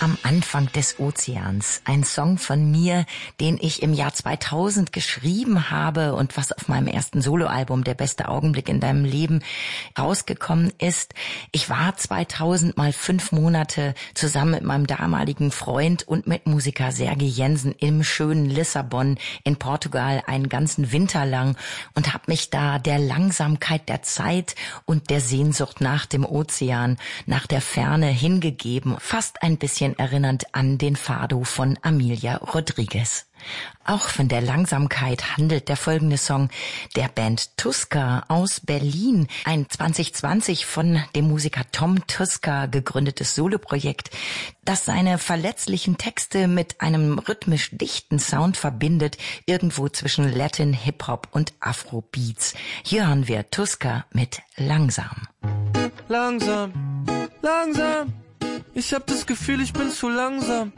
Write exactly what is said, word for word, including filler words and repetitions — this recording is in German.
Am Anfang des Ozeans. Ein Song von mir, den ich im Jahr zweitausend geschrieben habe und was auf meinem ersten Soloalbum Der beste Augenblick in deinem Leben rausgekommen ist. Ich war zweitausend mal fünf Monate zusammen mit meinem damaligen Freund und Mitmusiker Sergej Jensen im schönen Lissabon in Portugal einen ganzen Winter lang und habe mich da der Langsamkeit der Zeit und der Sehnsucht nach dem Ozean, nach der Ferne hingegeben. Fast ein bisschen erinnernd an den Fado von Amelia Rodriguez. Auch von der Langsamkeit handelt der folgende Song der Band Tuska aus Berlin. Ein zwanzig zwanzig von dem Musiker Tom Tuska gegründetes Soloprojekt, das seine verletzlichen Texte mit einem rhythmisch dichten Sound verbindet, irgendwo zwischen Latin, Hip-Hop und Afrobeats. Hier hören wir Tuska mit Langsam. Langsam, langsam, ich hab das Gefühl, ich bin zu langsam.